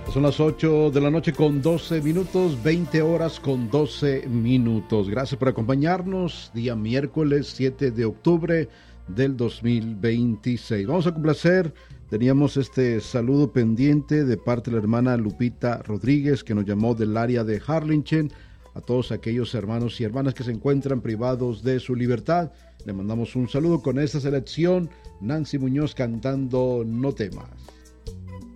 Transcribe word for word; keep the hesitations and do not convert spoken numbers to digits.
Son las ocho de la noche con doce minutos, veinte horas con doce minutos. Gracias por acompañarnos, día miércoles siete de octubre del dos mil veintiséis. Vamos a complacer, teníamos este saludo pendiente de parte de la hermana Lupita Rodríguez, que nos llamó del área de Harlingen. A todos aquellos hermanos y hermanas que se encuentran privados de su libertad, le mandamos un saludo con esta selección, Nancy Muñoz cantando No temas.